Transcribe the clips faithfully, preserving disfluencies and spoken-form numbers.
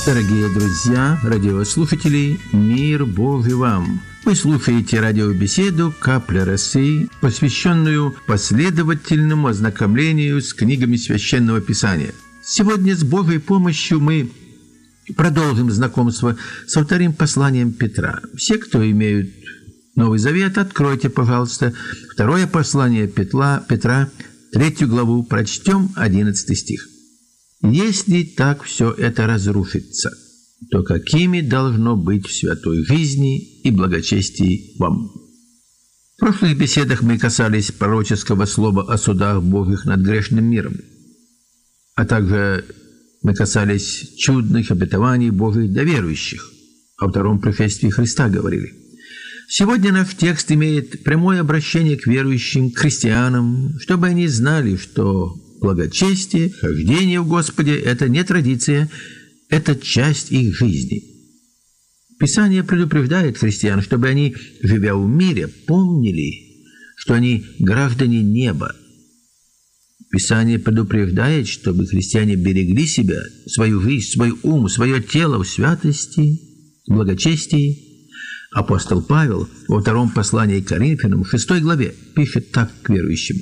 Дорогие друзья, радиослушатели, мир Божий вам! Вы слушаете радиобеседу «Капля росы», посвященную последовательному ознакомлению с книгами Священного Писания. Сегодня с Божьей помощью мы продолжим знакомство со вторым посланием Петра. Все, кто имеют Новый Завет, откройте, пожалуйста, второе послание Петра, Петра, третью главу, прочтем одиннадцатый стих. «Если так все это разрушится, то какими должно быть в святой жизни и благочестии вам?» В прошлых беседах мы касались пророческого слова о судах Божьих над грешным миром, а также мы касались чудных обетований Божьих для верующих. О втором пришествии Христа говорили. Сегодня наш текст имеет прямое обращение к верующим, к христианам, чтобы они знали, что благочестие, хождение в Господе – это не традиция, это часть их жизни. Писание предупреждает христиан, чтобы они, живя в мире, помнили, что они граждане неба. Писание предупреждает, чтобы христиане берегли себя, свою жизнь, свой ум, свое тело в святости, благочестии. Апостол Павел во втором послании к Коринфянам, в шестой главе, пишет так к верующим.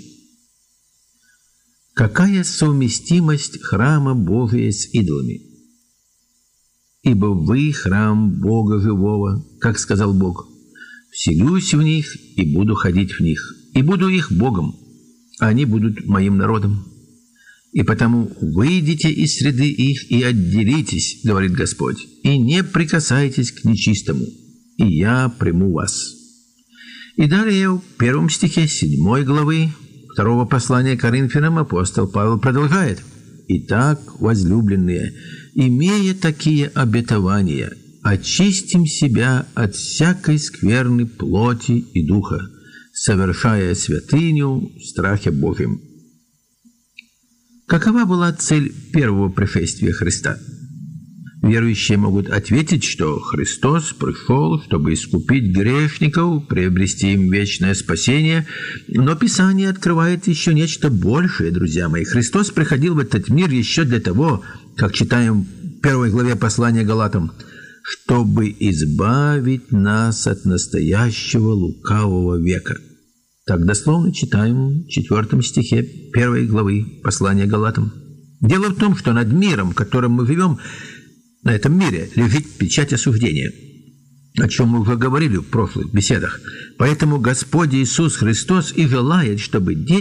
«Какая совместимость храма Божия с идолами? Ибо вы храм Бога живого, как сказал Бог, вселюсь в них и буду ходить в них, и буду их Богом, а они будут моим народом. И потому выйдите из среды их и отделитесь, говорит Господь, и не прикасайтесь к нечистому, и я приму вас». И далее в первом стихе седьмой главы второго послания к Коринфянам апостол Павел продолжает. «Итак, возлюбленные, имея такие обетования, очистим себя от всякой скверны плоти и духа, совершая святыню в страхе Божьем». Какова была цель первого пришествия Христа? Верующие могут ответить, что Христос пришел, чтобы искупить грешников, приобрести им вечное спасение, но Писание открывает еще нечто большее, друзья мои. Христос приходил в этот мир еще для того, как читаем в первой главе послания Галатам, чтобы избавить нас от настоящего лукавого века. Так дословно читаем в четвертом стихе первой главы послания Галатам. Дело в том, что над миром, в котором мы живем, на этом мире лежит печать осуждения, о чем мы уже говорили в прошлых беседах. Поэтому Господь Иисус Христос и желает, чтобы дети